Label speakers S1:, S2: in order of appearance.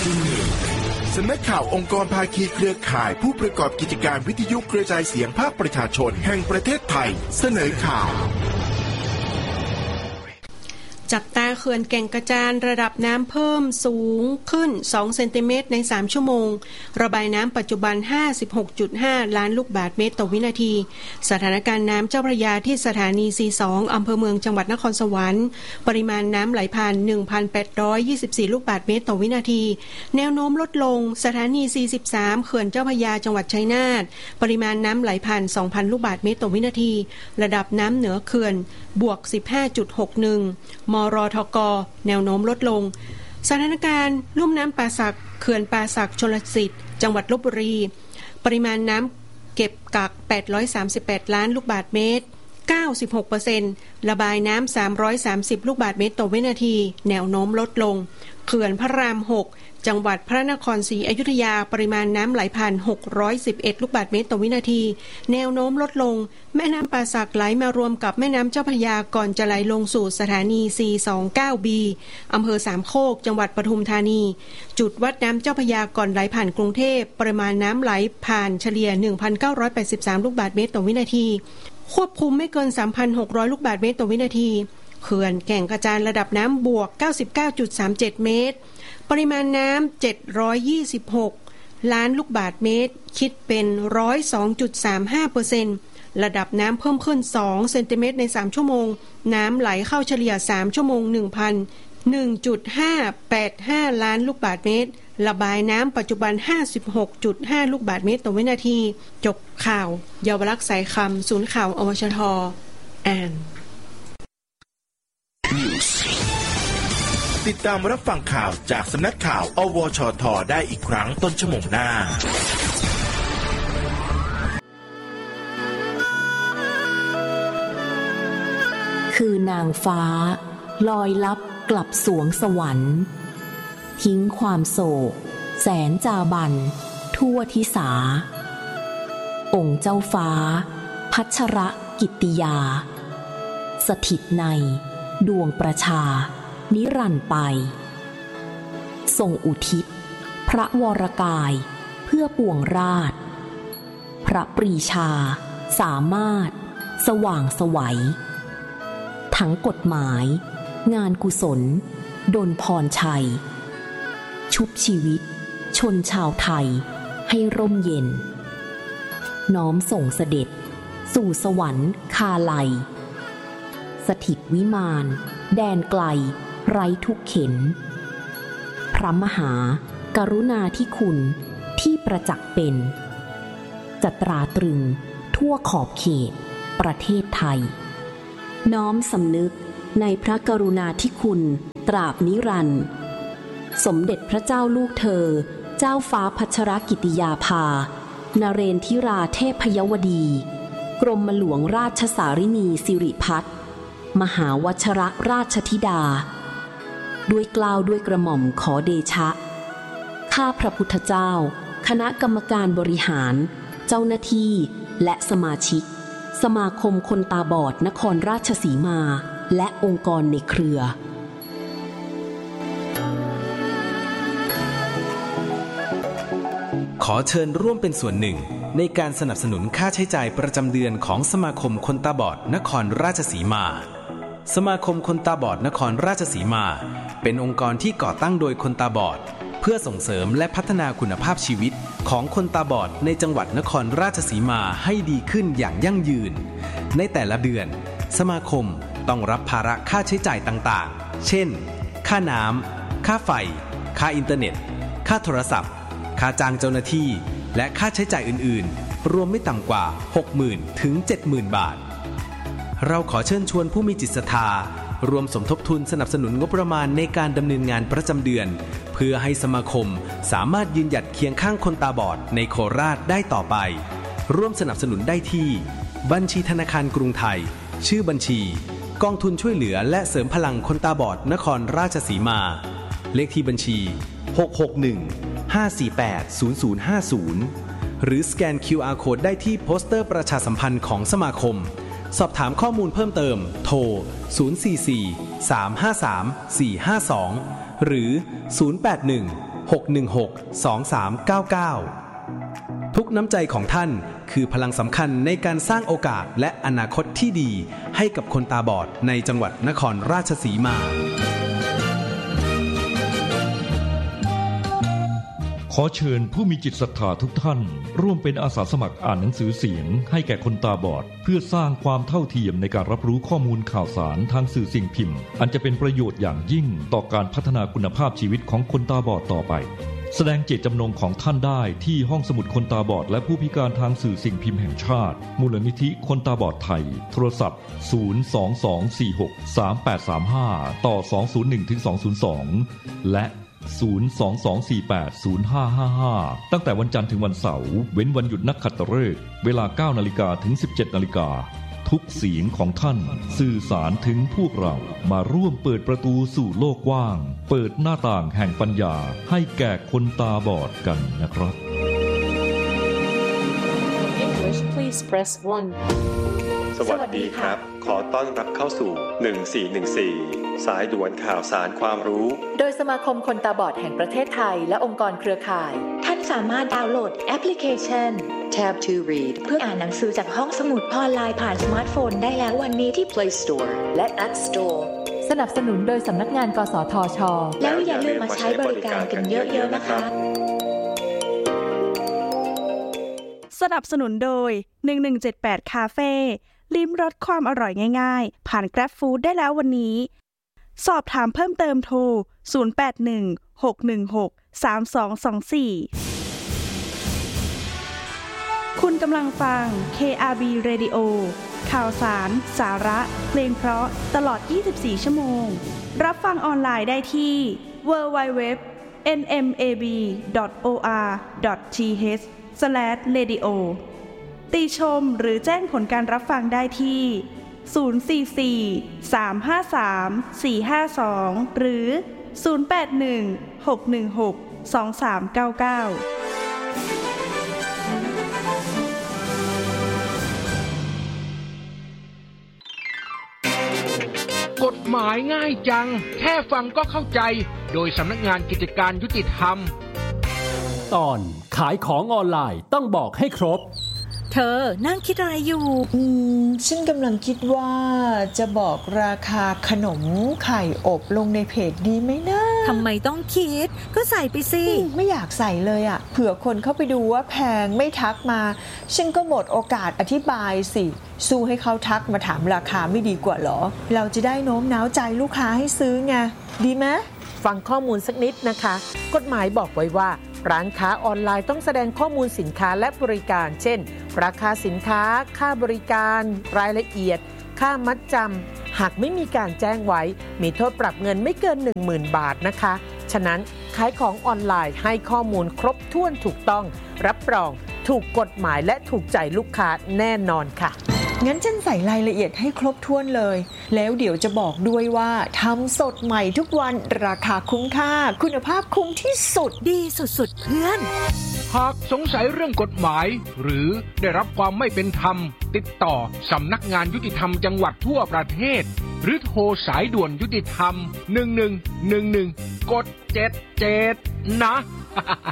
S1: สำนักข่าวองค์กรภาคีเครือข่ายผู้ประกอบกิจการวิทยุกระจายเสียงภาคประชาชนแห่งประเทศไทยเสนอข่าว
S2: จับตาเขื่อนแก่งกระจานระดับน้ำเพิ่มสูงขึ้น2เซนติเมตรใน3ชั่วโมงระบายน้ำปัจจุบัน 56.5 ล้านลูกบาศก์เมตรต่อวินาทีสถานการณ์น้ำเจ้าพระยาที่สถานี C2 อำเภอเมืองจังหวัดนครสวรรค์ปริมาณน้ำไหลผ่าน 1,824 ลูกบาศก์เมตรต่อวินาทีแนวโน้มลดลงสถานี C13 เขื่อนเจ้าพระยาจังหวัดชัยนาทปริมาณน้ำไหลผ่าน 2,000 ลูกบาศก์เมตรต่อวินาทีระดับน้ำเหนือเขื่อนบวก 15.61 มรทก.แนวโน้มลดลงสถานการณ์ลุ่มน้ำป่าสักเขื่อนป่าสักชลสิทธิ์จังหวัดลพบุรีปริมาณน้ำเก็บกัก838ล้านลูกบาศก์เมตร 96% ระบายน้ำ330ลูกบาศก์เมตรต่อวินาทีแนวโน้มลดลงเขื่อนพระราม 6จังหวัดพระนครศรีอยุธยาปริมาณน้ำไหลผ่าน611ลูกบาศก์เมตรต่อวินาทีแนวโน้มลดลงแม่น้ำป่าสักไหลมารวมกับแม่น้ำเจ้าพระยาก่อนจะไหลลงสู่สถานี C29B อำเภอสามโคกจังหวัดปทุมธานีจุดวัดน้ำเจ้าพระยาก่อนไหลผ่านกรุงเทพปริมาณน้ำไหลผ่านเฉลี่ย 1,983 ลูกบาศก์เมตรต่อวินาทีควบคุมไม่เกิน 3,600 ลูกบาศก์เมตรต่อวินาทีเขื่อนแก่งกระจานระดับน้ำบวก 99.37 เมตรปริมาณน้ำ726ล้านลูกบาศก์เมตรคิดเป็น 102.35% ระดับน้ำเพิ่มขึ้น2เซนติเมตรใน3ชั่วโมงน้ำไหลเข้าเฉลี่ย3ชั่วโมง 1,585 ล้านลูกบาศก์เมตรระบายน้ำปัจจุบัน 56.5 ลูกบาศก์เมตรต่อวินาทีจบข่าวเยาวลักษณ์สายคำศูนย์ข่าวอวชท.อ่าน
S1: ติดตามรับฟังข่าวจากสำนักข่าวอวชท.ได้อีกครั้งต้นชั่วโมงหน้า
S3: คือนางฟ้าลอยลับกลับสวงสวรรค์ทิ้งความโศกแสนจาบันทั่วทิสาองค์เจ้าฟ้าพัชรกิตติยาสถิตในดวงประชานิรันดร์ไปทรงอุทิศพระวรกายเพื่อปวงราชพระปรีชาสามารถสว่างไสวทั้งกฎหมายงานกุศลดลพรชัยชุบชีวิตชนชาวไทยให้ร่มเย็นน้อมส่งเสด็จสู่สวรรค์คาไลสถิตวิมานแดนไกลไร้ทุกเข็ญพระมหากรุณาธิคุณที่ประจักษ์เป็นจะตราตรึงทั่วขอบเขตประเทศไทยน้อมสำนึกในพระกรุณาธิคุณตราบนิรันดร์สมเด็จพระเจ้าลูกเธอเจ้าฟ้าพัชรกิติยาภานเรนทิราเทพยวดีกรมหลวงราชสารินีสิริพัฒน์มหาวชรราชธิดาด้วยเกล้าด้วยกระหม่อมขอเดชะข้าพระพุทธเจ้าคณะกรรมการบริหารเจ้าหน้าที่และสมาชิกสมาคมคนตาบอดนครราชสีมาและองค์กรในเครือ
S4: ขอเชิญร่วมเป็นส่วนหนึ่งในการสนับสนุนค่าใช้จ่ายประจำเดือนของสมาคมคนตาบอดนครราชสีมาสมาคมคนตาบอดนครราชสีมาเป็นองค์กรที่ก่อตั้งโดยคนตาบอดเพื่อส่งเสริมและพัฒนาคุณภาพชีวิตของคนตาบอดในจังหวัดนครราชสีมาให้ดีขึ้นอย่างยั่งยืนในแต่ละเดือนสมาคมต้องรับภาระค่าใช้จ่ายต่างๆเช่นค่าน้ำค่าไฟค่าอินเทอร์เน็ตค่าโทรศัพท์ค่าจ้างเจ้าหน้าที่และค่าใช้จ่ายอื่นๆรวมไม่ต่ำกว่า 60,000 ถึง 70,000 บาทเราขอเชิญชวนผู้มีจิตศรัทธารวมสมทบทุนสนับสนุนงบประมาณในการดำเนินงานประจำเดือนเพื่อให้สมาคมสามารถยืนหยัดเคียงข้างคนตาบอดในโคราชได้ต่อไปร่วมสนับสนุนได้ที่บัญชีธนาคารกรุงไทยชื่อบัญชีกองทุนช่วยเหลือและเสริมพลังคนตาบอดนครราชสีมาเลขที่บัญชี661-548-0050หรือสแกน QR Code ได้ที่โปสเตอร์ประชาสัมพันธ์ของสมาคมสอบถามข้อมูลเพิ่มเติมโทร044-353-452หรือ081 ทุกน้ำใจของท่านคือพลังสำคัญในการสร้างโอกาสและอนาคตที่ดีให้กับคนตาบอดในจังหวัดนครราชสีมา
S5: ขอเชิญผู้มีจิตศรัทธาทุกท่านร่วมเป็นอาสาสมัครอ่านหนังสือเสียงให้แก่คนตาบอดเพื่อสร้างความเท่าเทียมในการรับรู้ข้อมูลข่าวสารทางสื่อสิ่งพิมพ์อันจะเป็นประโยชน์อย่างยิ่งต่อการพัฒนาคุณภาพชีวิตของคนตาบอดต่อไปแสดงเจตจำนงของท่านได้ที่ห้องสมุดคนตาบอดและผู้พิการทางสื่อสิ่งพิมพ์แห่งชาติมูลนิธิคนตาบอดไทยโทรศัพท์022463835ต่อ201-202และ022480555ตั้งแต่วันจันทร์ถึงวันเสาร์เว้นวันหยุดนักขัตฤกษ์เวลา 9:00 นถึง 17:00 นทุกเสียงของท่านสื่อสารถึงพวกเรามาร่วมเปิดประตูสู่โลกกว้างเปิดหน้าต่างแห่งปัญญาให้แก่คนตาบอดกันนะครับ
S6: English please press 1
S7: สวัสดีครับขอต้อนรับเข้าสู่1414สายด่วนข่าวสารความรู้
S8: โดยสมาคมคนตาบอดแห่งประเทศไทยและองค์กรเครือข่าย
S9: ท่านสามารถดาวน์โหลดแอปพลิเคชัน Tab to Read เพื่ออ่านหนังสือจากห้องสมุดออนไลน์ผ่านสมาร์ทโฟนได้แล้ววันนี้ที่ Play Store และ App Store
S8: สนับสนุนโดยสำนักงานกสทช.
S9: แล้วอย่าลืมมาใช้บริการกันเยอะๆนะคะ
S10: สนับสนุนโดย1178คาเฟ่ลิ้มรสความอร่อยง่ายๆผ่าน Grab Food ได้แล้ววันนี้สอบถามเพิ่มเติมโทร0816163224คุณกำลังฟัง KRB Radio ข่าวสารสาระเพลงเพราะตลอด24ชั่วโมงรับฟังออนไลน์ได้ที่ www.nmab.or.th/radio ติชมหรือแจ้งผลการรับฟังได้ที่044-353-452หรือ081-616-2399
S11: กฎหมายง่ายจังแค่ฟังก็เข้าใจโดยสำนักงานกิจการยุติธรรม
S12: ตอนขายของออนไลน์ต้องบอกให้ครบ
S13: เธอนั่งคิดอะไรอยู่
S14: ฉันกำลังคิดว่าจะบอกราคาขนมไข่อบลงในเพจดีไหมนะ
S13: ทำไมต้องคิดก็ใส่ไปสิ
S14: ไม่อยากใส่เลยอ่ะเผื่อคนเข้าไปดูว่าแพงไม่ทักมาฉันก็หมดโอกาสอธิบายสิสู้ให้เขาทักมาถามราคาไม่ดีกว่าหรอเราจะได้โน้มน้าวใจลูกค้าให้ซื้อไงดีไหม
S15: ฟังข้อมูลสักนิดนะคะกฎหมายบอกไว้ว่าร้านค้าออนไลน์ต้องแสดงข้อมูลสินค้าและบริการเช่นราคาสินค้าค่าบริการรายละเอียดค่ามัดจำหากไม่มีการแจ้งไว้มีโทษปรับเงินไม่เกิน 10,000 บาทนะคะฉะนั้นขายของออนไลน์ให้ข้อมูลครบถ้วนถูกต้องรับรองถูกกฎหมายและถูกใจลูกค้าแน่นอนค่ะ
S14: งั้นฉันใส่รายละเอียดให้ครบถ้วนเลยแล้วเดี๋ยวจะบอกด้วยว่าทำสดใหม่ทุกวันราคาคุ้มค่าคุณภาพคุ้มที่สุด
S13: ดีสุดๆเพื่อน
S11: หากสงสัยเรื่องกฎหมายหรือได้รับความไม่เป็นธรรมติดต่อสำนักงานยุติธรรมจังหวัดทั่วประเทศหรือโทรสายด่วนยุติธรรม1111กด77นะ